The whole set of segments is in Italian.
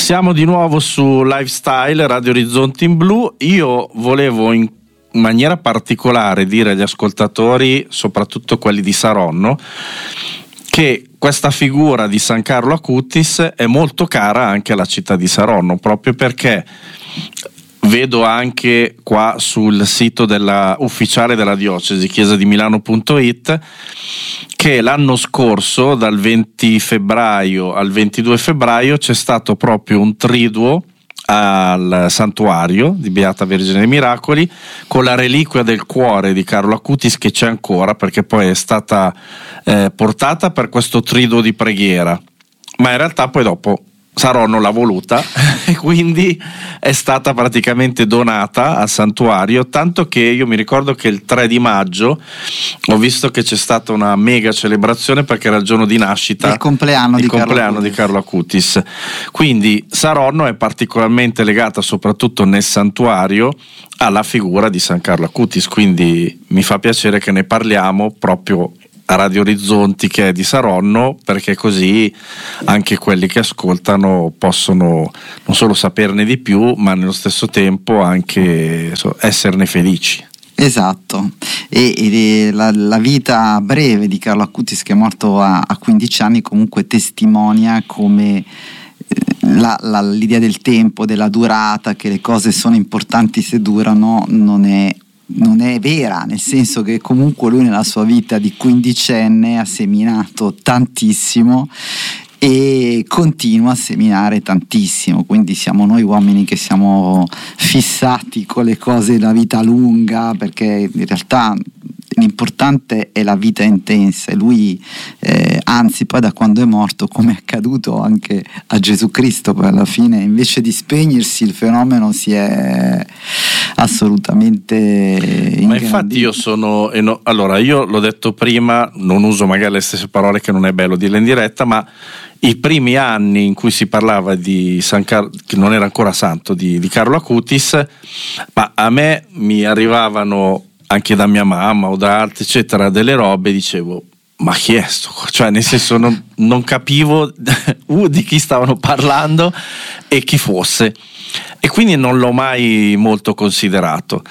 Siamo di nuovo su Lifestyle Radio Orizzonti in Blu. Io volevo in maniera particolare dire agli ascoltatori, soprattutto quelli di Saronno, che questa figura di San Carlo Acutis è molto cara anche alla città di Saronno, proprio perché vedo anche qua sul sito ufficiale della diocesi, chiesadimilano.it, che l'anno scorso, dal 20 febbraio al 22 febbraio, c'è stato proprio un triduo al santuario di Beata Vergine dei Miracoli con la reliquia del cuore di Carlo Acutis, che c'è ancora, perché poi è stata portata per questo triduo di preghiera, ma in realtà poi dopo Saronno l'ha voluta e quindi è stata praticamente donata al santuario, tanto che io mi ricordo che il 3 di maggio ho visto che c'è stata una mega celebrazione perché era il giorno di nascita, il compleanno di Carlo Acutis. Quindi Saronno è particolarmente legata, soprattutto nel santuario, alla figura di San Carlo Acutis, quindi mi fa piacere che ne parliamo proprio a Radio Orizzonti, che è di Saronno, perché così anche quelli che ascoltano possono non solo saperne di più, ma nello stesso tempo anche esserne felici. Esatto, e la vita breve di Carlo Acutis, che è morto a 15 anni, comunque testimonia come l'idea del tempo, della durata, che le cose sono importanti se durano, non è vera, nel senso che comunque lui nella sua vita di quindicenne ha seminato tantissimo e continua a seminare tantissimo, quindi siamo noi uomini che siamo fissati con le cose della vita lunga, perché in realtà l'importante è la vita intensa, e lui anzi poi da quando è morto, come è accaduto anche a Gesù Cristo, poi alla fine invece di spegnersi il fenomeno si è assolutamente ingrandito. Ma infatti io allora io l'ho detto prima, non uso magari le stesse parole, che non è bello dirle in diretta, ma i primi anni in cui si parlava di San Carlo, che non era ancora santo, di Carlo Acutis, ma a me mi arrivavano anche da mia mamma o da altri eccetera delle robe, dicevo ma chi è sto? Cioè nel senso non capivo di chi stavano parlando e chi fosse, e quindi non l'ho mai molto considerato.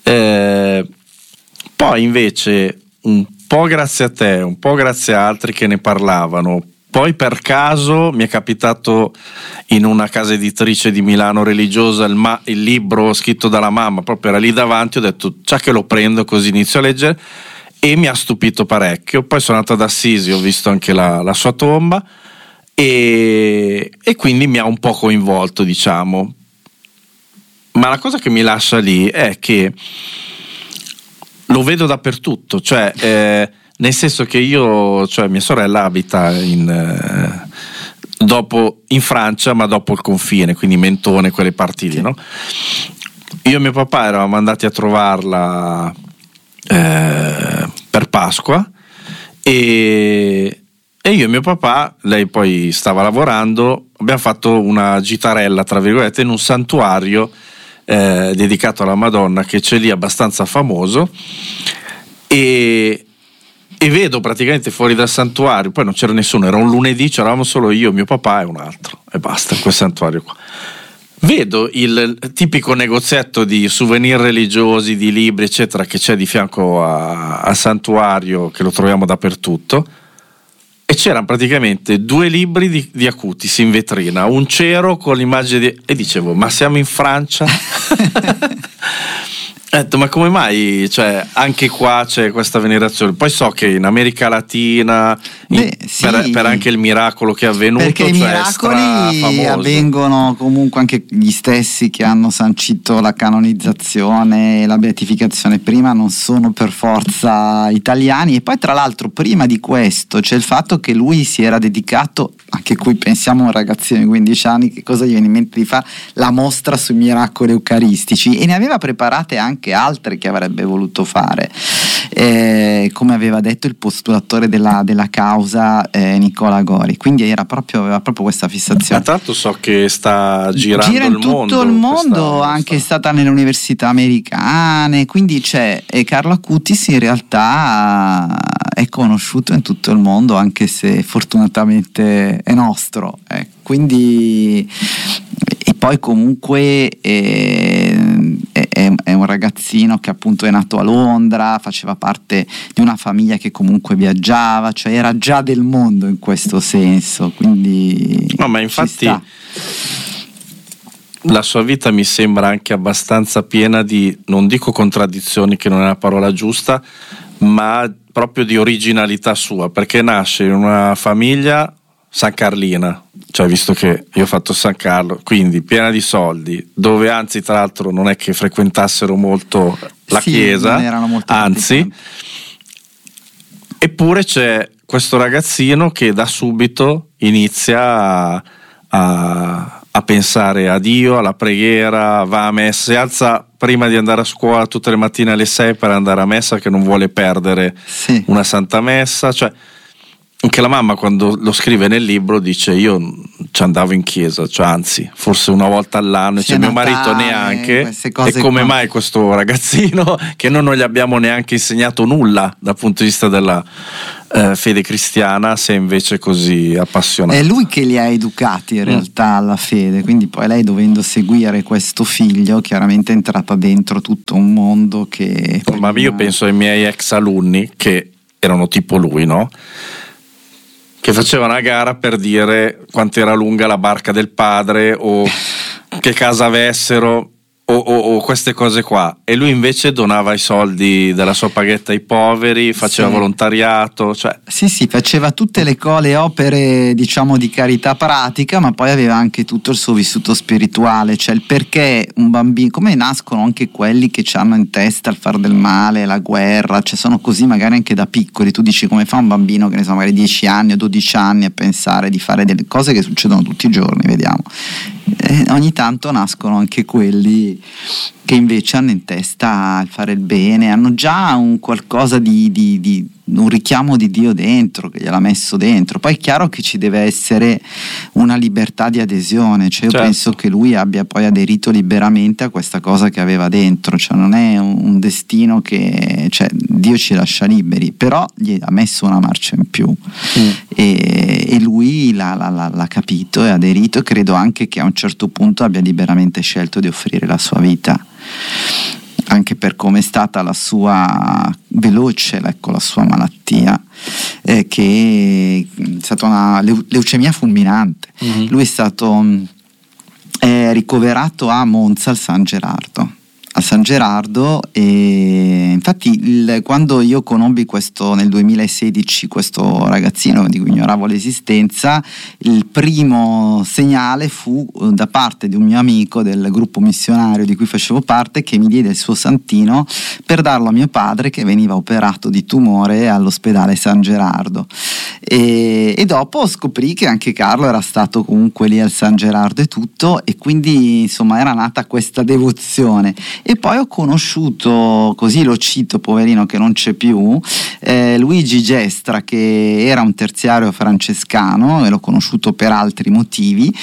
Poi invece un po' grazie a te, un po' grazie a altri che ne parlavano, poi per caso mi è capitato in una casa editrice di Milano religiosa il libro scritto dalla mamma, proprio era lì davanti, ho detto già che lo prendo, così inizio a leggere, e mi ha stupito parecchio. Poi sono andato ad Assisi, ho visto anche la sua tomba e quindi mi ha un po' coinvolto, diciamo. Ma la cosa che mi lascia lì è che lo vedo dappertutto, cioè nel senso che mia sorella abita in Francia, ma dopo il confine, quindi Mentone, quelle parti lì, no? Io e mio papà eravamo andati a trovarla per Pasqua e io e mio papà, lei poi stava lavorando, abbiamo fatto una gitarella tra virgolette in un santuario dedicato alla Madonna che c'è lì, abbastanza famoso, e vedo praticamente fuori dal santuario, poi non c'era nessuno, era un lunedì, c'eravamo solo io, mio papà e un altro, e basta, quel santuario qua. Vedo il tipico negozietto di souvenir religiosi, di libri eccetera, che c'è di fianco al santuario, che lo troviamo dappertutto, e c'erano praticamente 2 libri di Acutis in vetrina, un cero con l'immagine e dicevo ma siamo in Francia? Ho detto ma come mai, cioè anche qua c'è questa venerazione? Poi so che in America Latina sì, per anche il miracolo che è avvenuto, perché i miracoli avvengono comunque anche gli stessi che hanno sancito la canonizzazione e la beatificazione prima non sono per forza italiani. E poi tra l'altro prima di questo c'è il fatto che lui si era dedicato, anche qui pensiamo a un ragazzino di 15 anni, che cosa gli viene in mente di fare? La mostra sui miracoli eucaristici, e ne aveva preparate anche altre che avrebbe voluto fare, come aveva detto il postulatore della causa Nicola Gori, quindi aveva proprio questa fissazione. Ma tanto so che gira in tutto il mondo, anche è stata nelle università americane, quindi c'è, e Carlo Acutis in realtà è conosciuto in tutto il mondo, anche se fortunatamente è nostro, quindi poi comunque è un ragazzino che appunto è nato a Londra, faceva parte di una famiglia che comunque viaggiava, cioè era già del mondo in questo senso, quindi no, ma infatti la sua vita mi sembra anche abbastanza piena di, non dico contraddizioni, che non è la parola giusta, ma proprio di originalità sua, perché nasce in una famiglia San Carlina, cioè visto che io ho fatto San Carlo, quindi piena di soldi, dove anzi tra l'altro non è che frequentassero molto la chiesa, non erano molto anzi, eppure c'è questo ragazzino che da subito inizia a pensare a Dio, alla preghiera, va a messa, si alza prima di andare a scuola tutte le mattine alle 6 per andare a messa, che non vuole perdere una santa messa, cioè anche la mamma quando lo scrive nel libro dice io ci andavo in chiesa, cioè anzi forse una volta all'anno, cioè mio marito neanche, e come mai questo ragazzino che noi non gli abbiamo neanche insegnato nulla dal punto di vista della fede cristiana, se invece così appassionato. È lui che li ha educati in realtà alla fede, quindi poi lei, dovendo seguire questo figlio, chiaramente è entrata dentro tutto un mondo che ma io penso ai miei ex alunni che erano tipo lui, no? Che facevano una gara per dire quanto era lunga la barca del padre o che casa avessero o queste cose qua, e lui invece donava i soldi della sua paghetta ai poveri, faceva volontariato, cioè sì, faceva tutte le opere diciamo di carità pratica, ma poi aveva anche tutto il suo vissuto spirituale, cioè il perché un bambino, come nascono anche quelli che hanno in testa il far del male, la guerra, cioè sono così magari anche da piccoli, tu dici come fa un bambino che ne so magari 10 anni o 12 anni a pensare di fare delle cose che succedono tutti i giorni, vediamo. Ogni tanto nascono anche quelli che invece hanno in testa il fare il bene, hanno già un qualcosa di un richiamo di Dio dentro, che gliel'ha messo dentro. Poi è chiaro che ci deve essere una libertà di adesione, cioè io penso che lui abbia poi aderito liberamente a questa cosa che aveva dentro, cioè non è un destino che, cioè Dio ci lascia liberi, però gli ha messo una marcia in più e lui l'ha capito e ha aderito, e credo anche che a un certo punto abbia liberamente scelto di offrire la sua vita, anche per come è stata la sua veloce, ecco, la sua malattia, che è stata una leucemia fulminante. Lui è stato ricoverato a Monza al San Gerardo, e infatti quando io conobbi nel 2016 questo ragazzino di cui ignoravo l'esistenza, il primo segnale fu da parte di un mio amico del gruppo missionario di cui facevo parte, che mi diede il suo santino per darlo a mio padre, che veniva operato di tumore all'ospedale San Gerardo, e dopo scoprì che anche Carlo era stato comunque lì al San Gerardo e tutto, e quindi insomma era nata questa devozione. E poi ho conosciuto, così lo cito, poverino che non c'è più, Luigi Gestra, che era un terziario francescano, e l'ho conosciuto per altri motivi,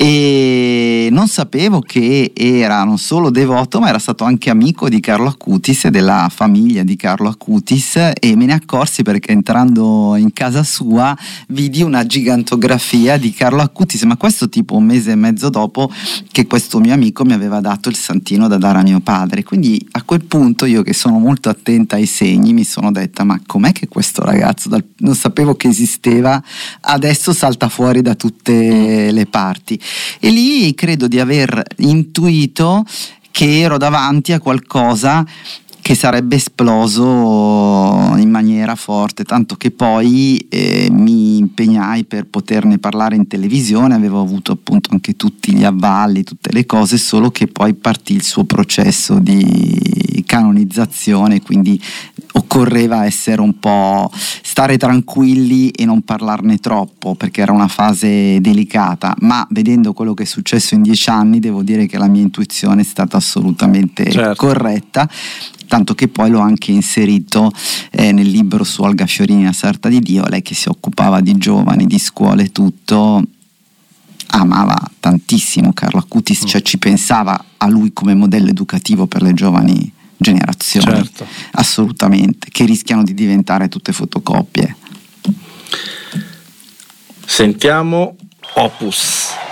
e non sapevo che era non solo devoto, ma era stato anche amico di Carlo Acutis e della famiglia di Carlo Acutis, e me ne accorsi perché entrando in casa sua vidi una gigantografia di Carlo Acutis, ma questo tipo un mese e mezzo dopo che questo mio amico mi aveva dato il santino da dare a mio padre. Quindi a quel punto io, che sono molto attenta ai segni, mi sono detta: ma com'è che questo ragazzo non sapevo che esisteva, adesso salta fuori da tutte le parti? E lì credo di aver intuito che ero davanti a qualcosa che sarebbe esploso in maniera forte, tanto che poi mi impegnai per poterne parlare in televisione, avevo avuto appunto anche tutti gli avvalli, tutte le cose, solo che poi partì il suo processo di canonizzazione, quindi occorreva essere un po', stare tranquilli e non parlarne troppo, perché era una fase delicata, ma vedendo quello che è successo in 10 anni devo dire che la mia intuizione è stata assolutamente corretta, tanto che poi l'ho anche inserito nel libro su Olga Fiorini, La sarta di Dio. Lei che si occupava di giovani, di scuole e tutto, amava tantissimo Carlo Acutis, cioè ci pensava a lui come modello educativo per le giovani generazioni, assolutamente, che rischiano di diventare tutte fotocopie. Sentiamo Opus.